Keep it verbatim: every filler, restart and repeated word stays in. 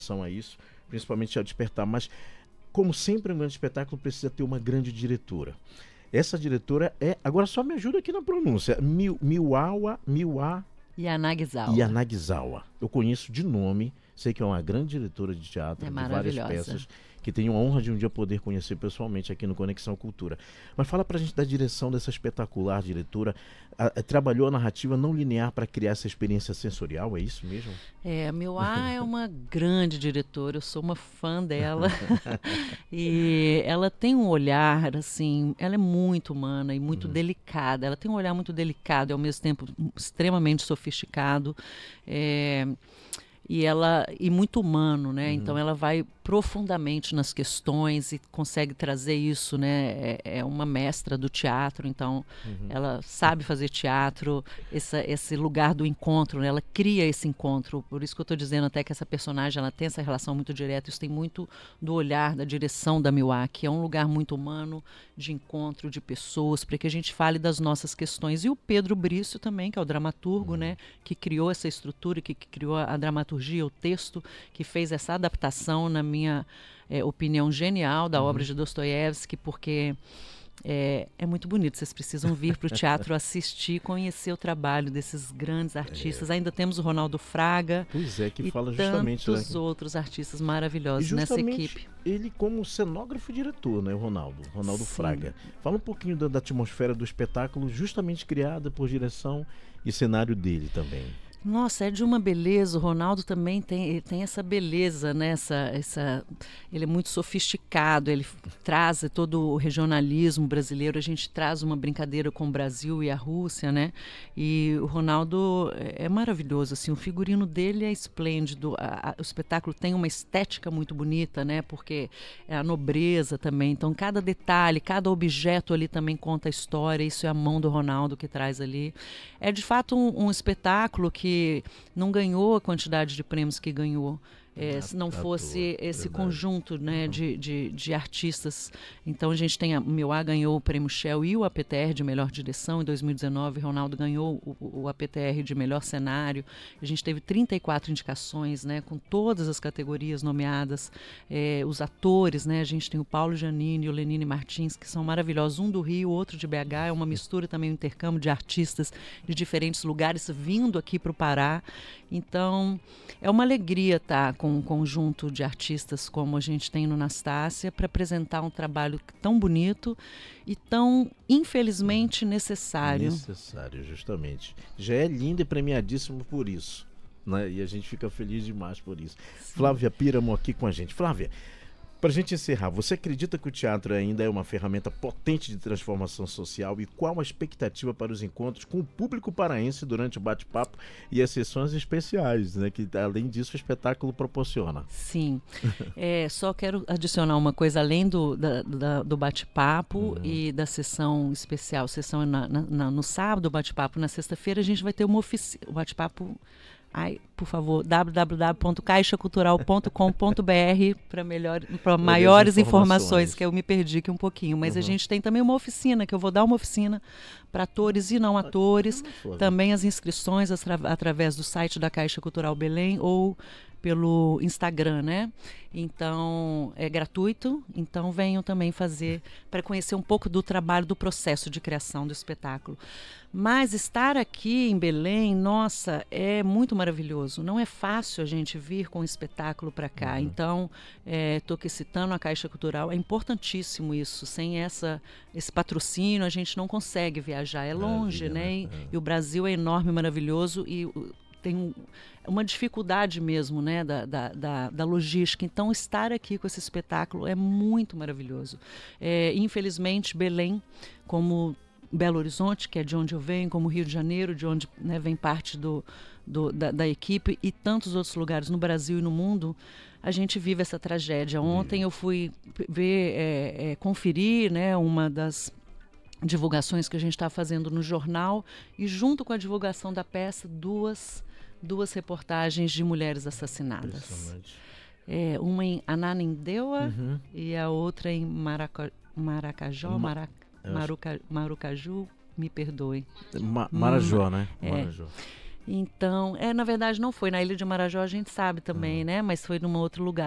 a isso, principalmente ao despertar, mas como sempre um grande espetáculo precisa ter uma grande diretora. Essa diretora é, agora só me ajuda aqui na pronúncia, Mi, Miwawa, Miwa Yanagisawa. Yanagisawa. Eu conheço de nome, sei que é uma grande diretora de teatro, É de várias maravilhosa. peças, que tenho a honra de um dia poder conhecer pessoalmente aqui no Conexão Cultura. Mas fala pra gente da direção dessa espetacular diretora. A, a, trabalhou a narrativa não linear para criar essa experiência sensorial, é isso mesmo? É, a Miwa é uma grande diretora, eu sou uma fã dela. E ela tem um olhar, assim, ela é muito humana e muito Uhum. delicada. Ela tem um olhar muito delicado e ao mesmo tempo extremamente sofisticado. É, e ela e muito humano, né? Uhum. Então ela vai profundamente nas questões e consegue trazer isso, né? É, é uma mestra do teatro, então Uhum. ela sabe fazer teatro, essa, esse lugar do encontro, né? Ela cria esse encontro. Por isso que eu estou dizendo até que essa personagem ela tem essa relação muito direta. Isso tem muito do olhar, da direção da Miwa, que é um lugar muito humano, de encontro de pessoas, para que a gente fale das nossas questões. E o Pedro Brício também, que é o dramaturgo, uhum. né? Que criou essa estrutura, que, que criou a, a dramaturgia, o texto, que fez essa adaptação, na minha é, opinião, genial da uhum. obra de Dostoiévski, porque é, é muito bonito. Vocês precisam vir para o teatro assistir, conhecer o trabalho desses grandes artistas. É. Ainda temos o Ronaldo Fraga. Pois é, que e fala justamente, tantos né? outros artistas maravilhosos e nessa equipe. Ele como cenógrafo e diretor, né, o Ronaldo, Ronaldo Sim. Fraga. Fala um pouquinho da, da atmosfera do espetáculo, justamente criada por direção e cenário dele também. Nossa, é de uma beleza. O Ronaldo também tem, tem essa beleza, né? Essa, essa, ele é muito sofisticado, ele traz todo o regionalismo brasileiro. A gente traz uma brincadeira com o Brasil e a Rússia, né? E o Ronaldo é maravilhoso, assim, o figurino dele é esplêndido. A, a, o espetáculo tem uma estética muito bonita, né? Porque é a nobreza também. Então, cada detalhe, cada objeto ali também conta a história. Isso é a mão do Ronaldo que traz ali. É, de fato, um, um espetáculo que não ganhou a quantidade de prêmios que ganhou. É, se não fosse esse verdade. conjunto, né, uhum. de, de, de artistas. Então a gente tem a Miwa ganhou o prêmio Shell e o A P T R de melhor direção em dois mil e dezenove, Ronaldo ganhou o, o A P T R de melhor cenário. A gente teve trinta e quatro indicações, né, com todas as categorias nomeadas. É, os atores, né, a gente tem o Paulo Giannini e o Lenine Martins, que são maravilhosos, um do Rio, outro de B H. É uma mistura também, um intercâmbio de artistas de diferentes lugares vindo aqui para o Pará. Então é uma alegria estar com um conjunto de artistas como a gente tem no Nastácia para apresentar um trabalho tão bonito e tão, infelizmente, necessário. Necessário, justamente. Já é lindo e premiadíssimo por isso, né? E a gente fica feliz demais por isso. Sim. Flávia Píramo aqui com a gente. Flávia, para a gente encerrar, você acredita que o teatro ainda é uma ferramenta potente de transformação social e qual a expectativa para os encontros com o público paraense durante o bate-papo e as sessões especiais, né, que além disso o espetáculo proporciona? Sim, é, só quero adicionar uma coisa além do, da, da, do bate-papo uhum. e da sessão especial. Sessão na, na, no sábado, bate-papo na sexta-feira, a gente vai ter uma oficina, o bate-papo... Ai, por favor, w w w ponto caixa cultural ponto com ponto b r para melhor, para maiores informações. informações, que eu me perdi aqui um pouquinho. Mas uhum. a gente tem também uma oficina, que eu vou dar uma oficina para atores e não atores. Ah, também as inscrições atra- através do site da Caixa Cultural Belém ou pelo Instagram, né? Então, é gratuito, então venham também fazer, para conhecer um pouco do trabalho, do processo de criação do espetáculo. Mas estar aqui em Belém, nossa, é muito maravilhoso. Não é fácil a gente vir com um espetáculo para cá. Uhum. Então, estou é, aqui citando a Caixa Cultural, é importantíssimo isso. Sem essa, esse patrocínio, a gente não consegue viajar. É longe, Maravilha, né? né? É. E o Brasil é enorme, maravilhoso e tem um, uma dificuldade mesmo, né, da, da, da, da logística. Então, estar aqui com esse espetáculo é muito maravilhoso. É, infelizmente, Belém, como Belo Horizonte, que é de onde eu venho, como Rio de Janeiro, de onde, né, vem parte do, do, da, da equipe, e tantos outros lugares no Brasil e no mundo, a gente vive essa tragédia. Ontem eu fui ver, é, é, conferir, né, uma das divulgações que a gente está fazendo no jornal, e junto com a divulgação da peça, duas, duas reportagens de mulheres assassinadas. É, uma em Ananindeua uhum. e a outra em Maraca, Maracajó, uma, Marac, Maruca, Marucaju, me perdoem. Ma, Marajó, hum, né? É. Marajó. Então, é, na verdade não foi. Na Ilha de Marajó a gente sabe também, né? Mas foi num outro lugar.